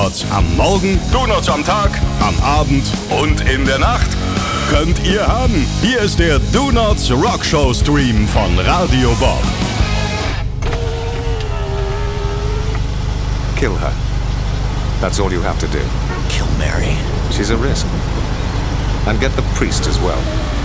Donuts am Morgen, Donuts am Tag, am Abend und in der Nacht könnt ihr haben. Hier ist der Donuts Rockshow Stream von Radio Bob. Kill her. That's all you have to do. Kill Mary. She's a risk. And get the priest as well.